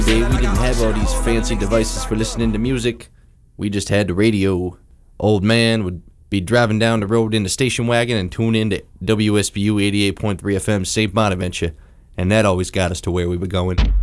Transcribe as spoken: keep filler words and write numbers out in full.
Day, we didn't have all these fancy devices for listening to music. We just had the radio. Old man would be driving down the road in the station wagon and tune in to W S B U eighty-eight point three F M Saint Bonaventure, and that always got us to where we were going.